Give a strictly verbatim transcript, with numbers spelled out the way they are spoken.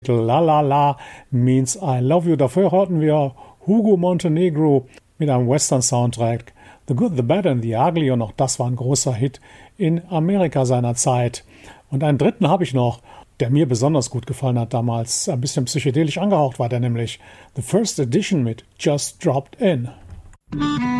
La La La Means I Love You. Dafür hörten wir Hugo Montenegro mit einem Western-Soundtrack, The Good, The Bad and The Ugly, und auch das war ein großer Hit in Amerika seiner Zeit. Und einen dritten habe ich noch, der mir besonders gut gefallen hat damals, ein bisschen psychedelisch angehaucht war der nämlich, The First Edition mit Just Dropped In.